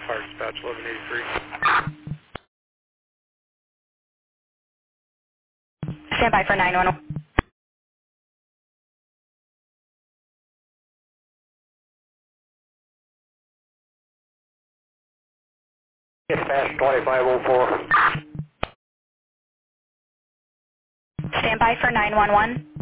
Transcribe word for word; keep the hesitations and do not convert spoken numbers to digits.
Fire Dispatch eleven eighty-three. Stand by for nine one one. Dispatch twenty-five oh four. Stand by for nine one one.